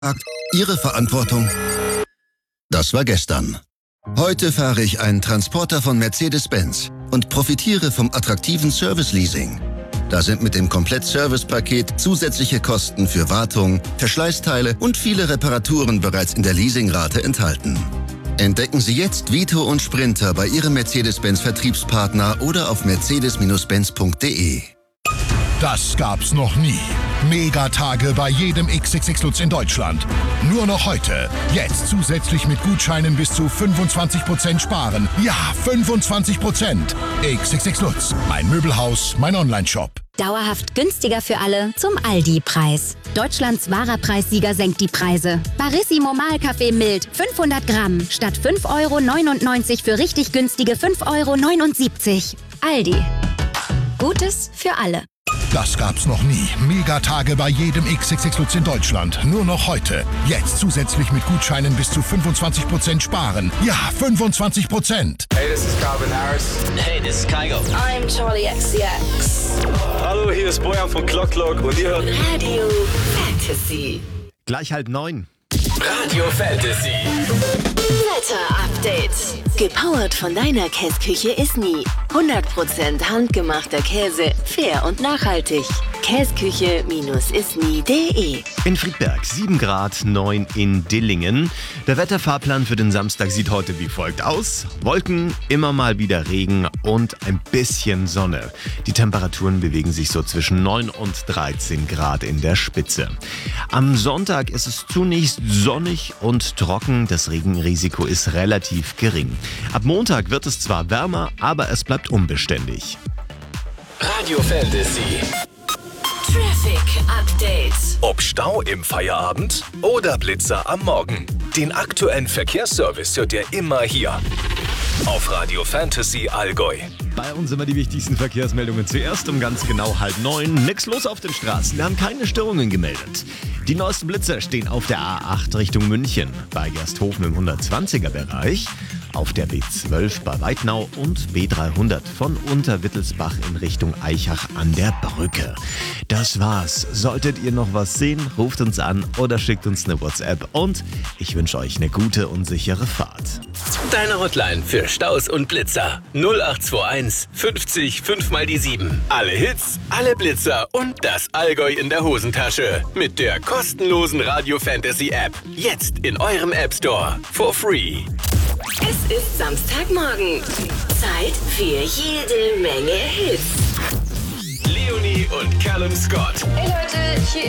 Ihre Verantwortung. Das war gestern. Heute fahre ich einen Transporter von Mercedes-Benz und profitiere vom attraktiven Service-Leasing. Da sind mit dem Komplett-Service-Paket zusätzliche Kosten für Wartung, Verschleißteile und viele Reparaturen bereits in der Leasingrate enthalten. Entdecken Sie jetzt Vito und Sprinter bei Ihrem Mercedes-Benz-Vertriebspartner oder auf mercedes-benz.de. Das gab's noch nie. Megatage bei jedem XXX Lutz in Deutschland. Nur noch heute. Jetzt zusätzlich mit Gutscheinen bis zu 25% sparen. Ja, 25%. XXX Lutz. Mein Möbelhaus, mein Onlineshop. Dauerhaft günstiger für alle zum Aldi-Preis. Deutschlands wahrer Preissieger senkt die Preise. Barissimo Mahlkaffee mild 500 Gramm statt 5,99 € für richtig günstige 5,79 €. Aldi. Gutes für alle. Das gab's noch nie. Megatage bei jedem XXX Lutz in Deutschland. Nur noch heute. Jetzt zusätzlich mit Gutscheinen bis zu 25% sparen. Ja, 25%. Hey, this is Calvin Harris. Hey, this is Kygo. I'm Charlie XCX. Hallo, hier ist Bojan von Clock Clock und ihr hört Radio Fantasy. Gleich 8:30. Radio Fantasy. Wetter-Update. Gepowert von deiner Käseküche Isny. 100% handgemachter Käse, fair und nachhaltig. Käsküche-isny.de. In Friedberg 7 Grad, 9 in Dillingen. Der Wetterfahrplan für den Samstag sieht heute wie folgt aus. Wolken, immer mal wieder Regen und ein bisschen Sonne. Die Temperaturen bewegen sich so zwischen 9 und 13 Grad in der Spitze. Am Sonntag ist es zunächst sonnig und trocken. Das Regenrisiko ist relativ gering. Ab Montag wird es zwar wärmer, aber es bleibt unbeständig. Radio Fantasy. Traffic Update. Ob Stau im Feierabend oder Blitzer am Morgen. Den aktuellen Verkehrsservice hört ihr immer hier. Auf Radio Fantasy Allgäu. Bei uns immer die wichtigsten Verkehrsmeldungen zuerst um ganz genau 8:30. Nix los auf den Straßen, wir haben keine Störungen gemeldet. Die neuesten Blitzer stehen auf der A8 Richtung München, bei Gersthofen im 120er-Bereich, auf der B12 bei Weidnau und B300 von Unterwittelsbach in Richtung Eichach an der Brücke. Das war's. Solltet ihr noch was sehen, ruft uns an oder schickt uns eine WhatsApp und ich wünsche euch eine gute und sichere Fahrt. Deine Hotline für Staus und Blitzer. 0821 50 5 mal die 7. Alle Hits, alle Blitzer und das Allgäu in der Hosentasche. Mit der kostenlosen Radio Fantasy App. Jetzt in eurem App Store. For free. Es ist Samstagmorgen. Zeit für jede Menge Hits. Leonie und Callum Scott. Hey Leute, hier